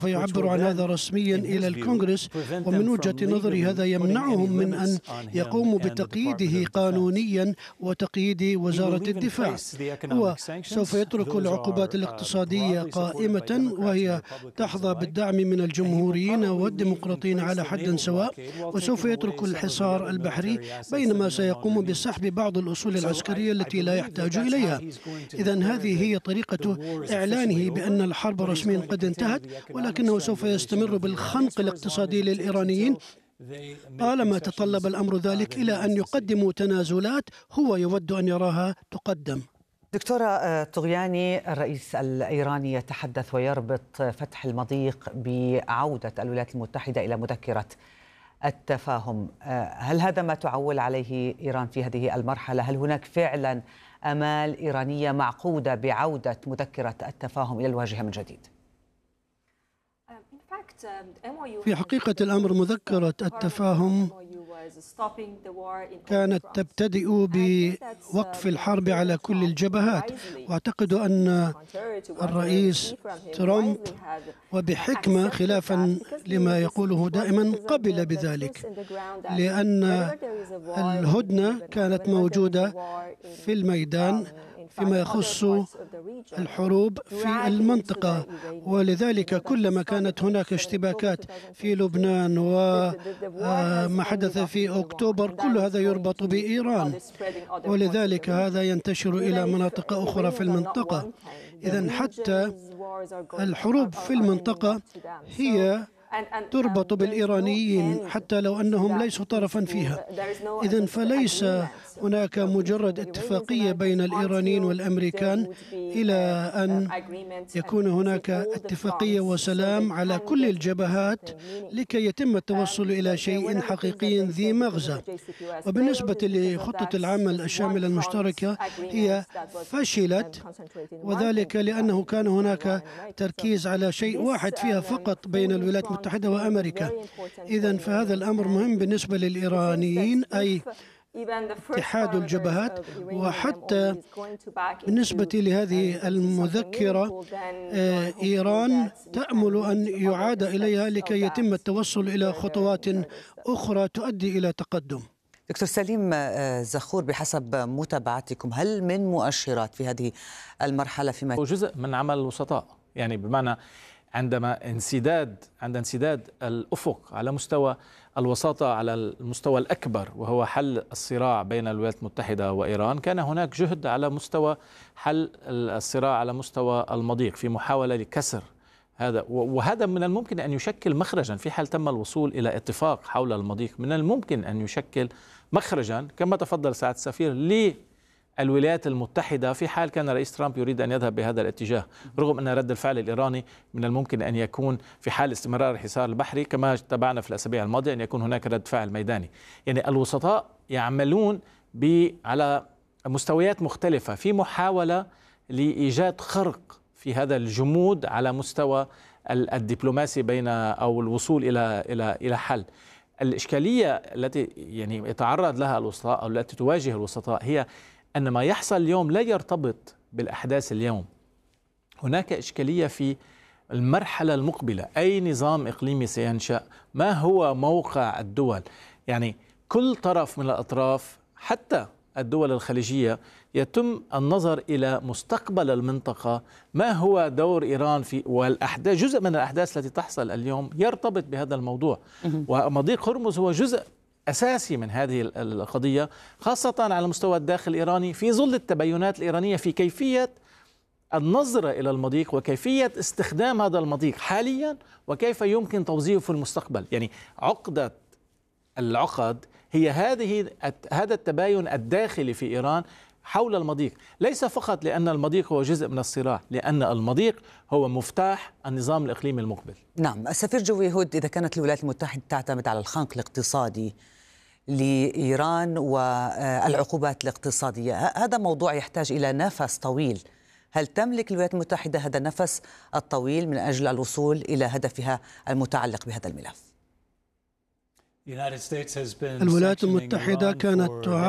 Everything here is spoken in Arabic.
فيعبر عن هذا رسميا إلى الكونغرس، ومن وجهة نظري هذا يمنعهم من أن يقوموا بتقييده قانونيا وتقييد وزارة الدفاع. هو سوف يترك العقوبات الاقتصادية قائمة، وهي تحظى بالدعم من الجمهوريين والديمقراطيين على حد سواء، وسوف يترك الحصار البحري، بينما سيقوم بسحب بعض الأصول العسكرية التي لا يحتاج إليها. إذن هذه هي طريقة إعلانه بأن الحرب رسميا قد انتهت، ولكنه سوف يستمر بالخنق الاقتصادي للإيرانيين طالما تطلب الأمر ذلك إلى أن يقدموا تنازلات هو يود أن يراها تقدم. دكتورة طغياني، الرئيس الإيراني يتحدث ويربط فتح المضيق بعودة الولايات المتحدة إلى مذكرة التفاهم. هل هذا ما تعول عليه إيران في هذه المرحلة؟ هل هناك فعلا آمال إيرانية معقودة بعودة مذكرة التفاهم إلى الواجهة من جديد؟ في حقيقة الأمر مذكرة التفاهم كانت تبتدئ بوقف الحرب على كل الجبهات، وأعتقد أن الرئيس ترامب وبحكمة خلافا لما يقوله دائما قبل بذلك، لأن الهدنة كانت موجودة في الميدان فيما يخص الحروب في المنطقة، ولذلك كلما كانت هناك اشتباكات في لبنان وما حدث في أكتوبر كل هذا يربط بإيران، ولذلك هذا ينتشر إلى مناطق أخرى في المنطقة. إذن حتى الحروب في المنطقة هي تربط بالإيرانيين حتى لو أنهم ليسوا طرفا فيها. إذن فليس هناك مجرد اتفاقية بين الإيرانيين والأمريكان إلى أن يكون هناك اتفاقية وسلام على كل الجبهات لكي يتم التوصل إلى شيء حقيقي ذي مغزى. وبالنسبة لخطة العمل الشاملة المشتركة هي فشلت، وذلك لأنه كان هناك تركيز على شيء واحد فيها فقط بين الولايات المتحدة وأمريكا. إذن فهذا الأمر مهم بالنسبة للإيرانيين، أي اتحاد الجبهات. وحتى بالنسبة لهذه المذكرة إيران تأمل أن يعاد إليها لكي يتم التوصل إلى خطوات أخرى تؤدي إلى تقدم. دكتور سليم زخور، بحسب متابعتكم هل من مؤشرات في هذه المرحلة فيما هو جزء من عمل الوسطاء، يعني بمعنى عند انسداد الأفق على مستوى الوساطة على المستوى الأكبر وهو حل الصراع بين الولايات المتحدة وإيران، كان هناك جهد على مستوى حل الصراع على مستوى المضيق في محاولة لكسر هذا، وهذا من الممكن أن يشكل مخرجا في حال تم الوصول إلى اتفاق حول المضيق. من الممكن أن يشكل مخرجا كما تفضل سعادة السفير الولايات المتحدة في حال كان رئيس ترامب يريد أن يذهب بهذا الاتجاه، رغم أن رد الفعل الإيراني من الممكن أن يكون في حال استمرار الحصار البحري كما تابعنا في الأسابيع الماضية أن يكون هناك رد فعل ميداني. يعني الوسطاء يعملون على مستويات مختلفة في محاولة لإيجاد خرق في هذا الجمود على مستوى الدبلوماسي بين أو الوصول إلى حل. الإشكالية التي يعني يتعرض لها الوسطاء أو التي تواجه الوسطاء هي أن ما يحصل اليوم لا يرتبط بالأحداث اليوم. هناك إشكالية في المرحلة المقبلة، أي نظام إقليمي سينشأ، ما هو موقع الدول. يعني كل طرف من الأطراف حتى الدول الخليجية يتم النظر إلى مستقبل المنطقة، ما هو دور إيران في والأحداث. جزء من الأحداث التي تحصل اليوم يرتبط بهذا الموضوع، ومضيق هرمز هو جزء أساسي من هذه القضية، خاصة على المستوى الداخل الإيراني في ظل التباينات الإيرانية في كيفية النظرة إلى المضيق وكيفية استخدام هذا المضيق حاليا وكيف يمكن توظيفه في المستقبل. يعني عقدة العقد هي هذا التباين الداخلي في إيران حول المضيق، ليس فقط لأن المضيق هو جزء من الصراع، لأن المضيق هو مفتاح النظام الإقليمي المقبل. نعم. السفير جوي هود، إذا كانت الولايات المتحدة تعتمد على الخنق الاقتصادي لإيران والعقوبات الاقتصادية، هذا موضوع يحتاج إلى نفس طويل. هل تملك الولايات المتحدة هذا النفس الطويل من أجل الوصول إلى هدفها المتعلق بهذا الملف؟ الولايات المتحدة كانت